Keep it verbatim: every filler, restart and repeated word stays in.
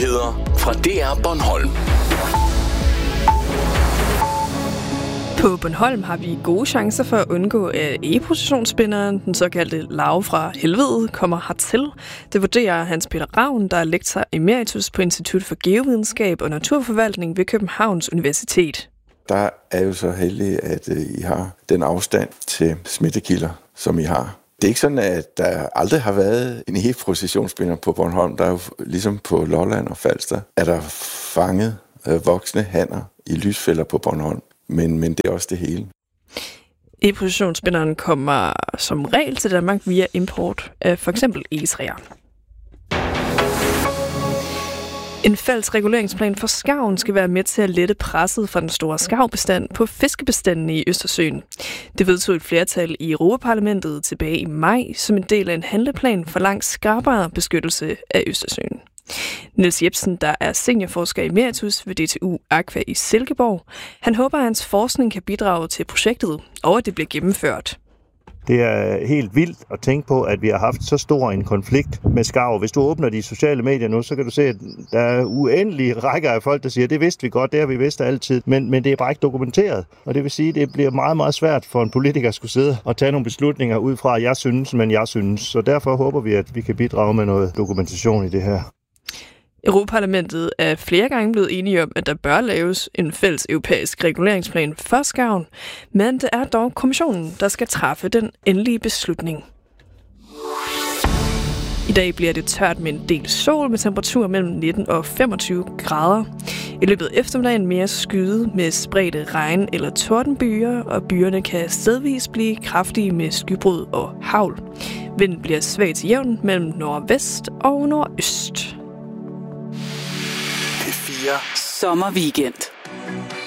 Nyheder fra D R Bornholm. På Bornholm har vi gode chancer for at undgå, at e-positionsspinderen, den såkaldte larve fra helvede, kommer hertil. Det vurderer Hans Peter Ravn, der er lektor emeritus på Institut for Geovidenskab og Naturforvaltning ved Københavns Universitet. Der er jo så heldigt, at I har den afstand til smittekilder, som I har. Det er ikke sådan, at der aldrig har været en e-positionsspinder på Bornholm. Der er jo ligesom på Lolland og Falster, er der fanget øh, voksne hanner i lysfælder på Bornholm. Men, men det er også det hele. E-positionsspinderen kommer som regel til Danmark via import af for eksempel egetræer. En fælles reguleringsplan for skarven skal være med til at lette presset fra den store skarvbestand på fiskebestanden i Østersøen. Det vedtog et flertal i Europaparlamentet tilbage i maj som en del af en handleplan for langt skarpere beskyttelse af Østersøen. Niels Jebsen, der er seniorforsker emeritus ved D T U Aqua i Silkeborg, han håber, at hans forskning kan bidrage til projektet, og at det bliver gennemført. Det er helt vildt at tænke på, at vi har haft så stor en konflikt med skarv. Hvis du åbner de sociale medier nu, så kan du se, at der er uendelige rækker af folk, der siger, det vidste vi godt, det har vi vidst altid, men, men det er bare ikke dokumenteret. Og det vil sige, at det bliver meget, meget svært for en politiker at skulle sidde og tage nogle beslutninger ud fra, at jeg synes, men jeg synes. Så derfor håber vi, at vi kan bidrage med noget dokumentation i det her. Europaparlamentet er flere gange blevet enige om, at der bør laves en fælles europæisk reguleringsplan for skarven, men det er dog kommissionen, der skal træffe den endelige beslutning. I dag bliver det tørt med en del sol med temperaturer mellem nitten og femogtyve grader. I løbet af eftermiddagen mere skyde med spredte regn- eller tordenbyer, og byerne kan stedvis blive kraftige med skybrud og hagl. Vinden bliver svag til jævn mellem nordvest og nordøst. Sommerweekend.